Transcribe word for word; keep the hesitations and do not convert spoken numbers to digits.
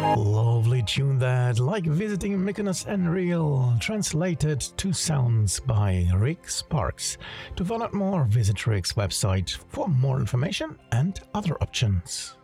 Lovely tune that, like visiting Mykonos Unreal, translated to sounds by Rick Sparks. To find out more, visit Rick's website for more information and other options.